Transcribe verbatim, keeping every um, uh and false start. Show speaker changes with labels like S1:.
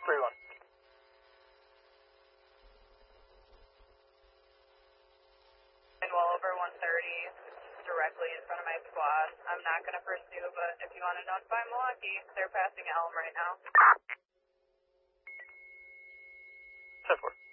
S1: three one.
S2: And well over one thirty, directly in front of my squad. I'm not going to pursue, but if you want to notify Milwaukee, they're passing Elm right now.
S1: ten four.